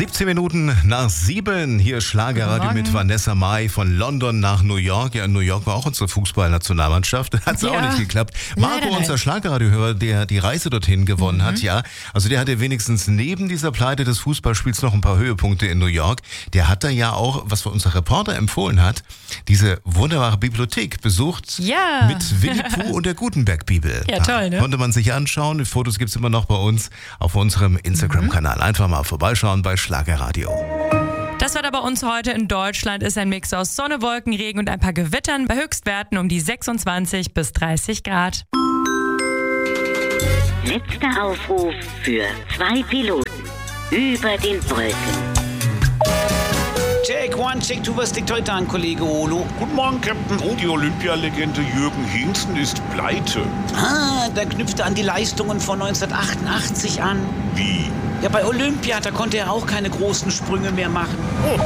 17 Minuten nach 7. Hier Schlagerradio mit Vanessa Mai von London nach New York. Ja, in New York war auch unsere Fußballnationalmannschaft. Hat es auch nicht geklappt. Marco, unser Schlagerradiohörer, der die Reise dorthin gewonnen hat, ja. Also der hatte wenigstens neben dieser Pleite des Fußballspiels noch ein paar Höhepunkte in New York. Der hat da ja auch, was unser Reporter empfohlen hat, diese wunderbare Bibliothek besucht. Ja. Mit Winnie Pooh und der Gutenberg-Bibel. Ja, toll, ne? Konnte man sich anschauen. Die Fotos gibt's immer noch bei uns auf unserem Instagram-Kanal. Einfach mal vorbeischauen bei Schlagerradio. Das Wetter bei uns heute in Deutschland ist ein Mix aus Sonne, Wolken, Regen und ein paar Gewittern bei Höchstwerten um die 26 bis 30 Grad. Letzter Aufruf für 2 Piloten über den Wolken. Check 1, Check 2, was liegt heute an, Kollege Olo? Guten Morgen, Captain. Oh, die Olympialegende Jürgen Hingsten ist pleite. Ah, da knüpft er an die Leistungen von 1988 an. Wie? Ja, bei Olympia, da konnte er auch keine großen Sprünge mehr machen.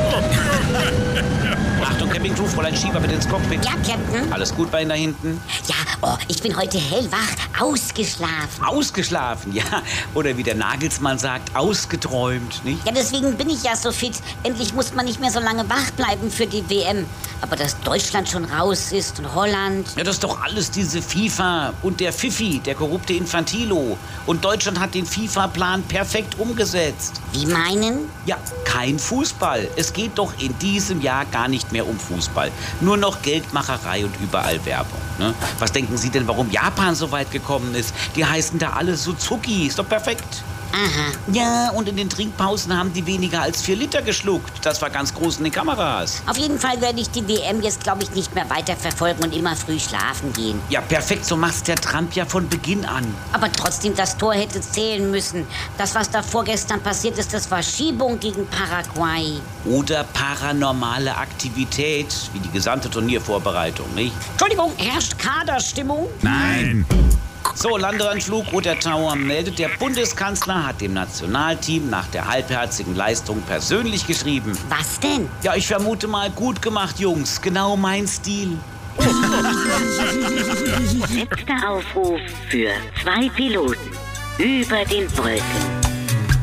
Achtung, Campingcrew, Fräulein Schieber bitte ins Cockpit. Ja, Captain. Alles gut bei Ihnen da hinten? Ja, oh, ich bin heute hellwach, ausgeschlafen. Ausgeschlafen, ja. Oder wie der Nagelsmann sagt, ausgeträumt, nicht? Ja, deswegen bin ich ja so fit. Endlich muss man nicht mehr so lange wach bleiben für die WM. Aber dass Deutschland schon raus ist und Holland. Ja, das ist doch alles diese FIFA und der Fifi, der korrupte Infantilo. Und Deutschland hat den FIFA-Plan perfekt umgesetzt. Wie meinen? Ja, kein Fußball. Es geht doch in diesem Jahr gar nicht mehr um Fußball. Nur noch Geldmacherei und überall Werbung. Ne? Was denken Sie denn, warum Japan so weit gekommen ist? Die heißen da alle Suzuki. Ist doch perfekt. Aha. Ja, und in den Trinkpausen haben die weniger als 4 Liter geschluckt. Das war ganz groß in den Kameras. Auf jeden Fall werde ich die WM jetzt, glaube ich, nicht mehr weiter verfolgen und immer früh schlafen gehen. Ja, perfekt. So macht's der Trump ja von Beginn an. Aber trotzdem, das Tor hätte zählen müssen. Das, was da vorgestern passiert ist, das war Schiebung gegen Paraguay. Oder paranormale Aktivität, wie die gesamte Turniervorbereitung, nicht? Entschuldigung, herrscht Kaderstimmung? Nein. So, Landeanflug Roter Tower meldet, der Bundeskanzler hat dem Nationalteam nach der halbherzigen Leistung persönlich geschrieben. Was denn? Ja, ich vermute mal, gut gemacht, Jungs. Genau mein Stil. Letzter Aufruf für 2 Piloten über den Wolken.